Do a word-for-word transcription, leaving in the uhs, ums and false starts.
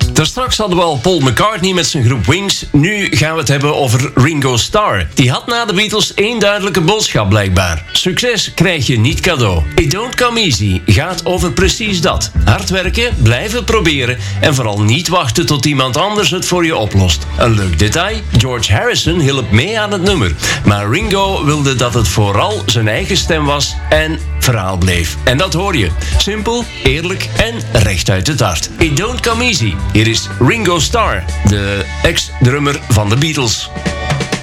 Daarstraks hadden we al Paul McCartney met zijn groep Wings. Nu gaan we het hebben over Ringo Starr. Die had na de Beatles één duidelijke boodschap blijkbaar. Succes krijg je niet cadeau. It Don't Come Easy gaat over precies dat. Hard werken, blijven proberen en vooral niet wachten tot iemand anders het voor je oplost. Een leuk detail, George Harrison hielp mee aan het nummer. Maar Ringo wilde dat het vooral zijn eigen stem was en verhaal bleef. En dat hoor je. Simpel, eerlijk en recht uit het hart. It Don't Come Easy. Hier is Ringo Starr, de ex-drummer van de Beatles.